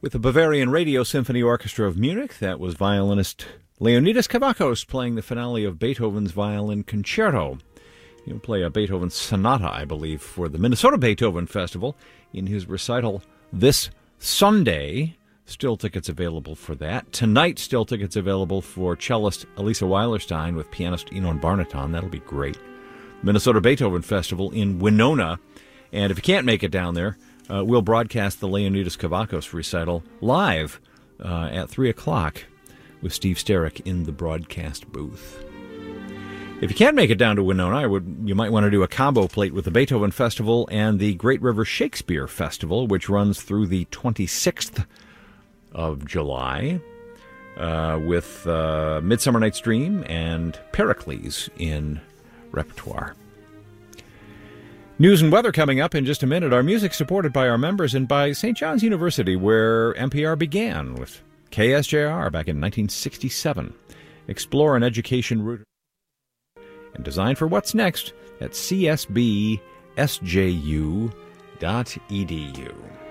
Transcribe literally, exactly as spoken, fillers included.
With the Bavarian Radio Symphony Orchestra of Munich, that was violinist Leonidas Kavakos playing the finale of Beethoven's Violin Concerto. He'll play a Beethoven sonata, I believe, for the Minnesota Beethoven Festival in his recital this Sunday. Still tickets available for that. Tonight, still tickets available for cellist Elisa Weilerstein with pianist Enon Barnaton. That'll be great. Minnesota Beethoven Festival in Winona. And if you can't make it down there, Uh, we'll broadcast the Leonidas Kavakos recital live uh, at three o'clock with Steve Sterrick in the broadcast booth. If you can't make it down to Winona, I would, you might want to do a combo plate with the Beethoven Festival and the Great River Shakespeare Festival, which runs through the twenty-sixth of July uh, with uh, Midsummer Night's Dream and Pericles in repertoire. News and weather coming up in just a minute. Our music supported by our members and by Saint John's University, where N P R began with K S J R back in nineteen sixty-seven. Explore an education route and design for what's next at c s b s j u dot e d u.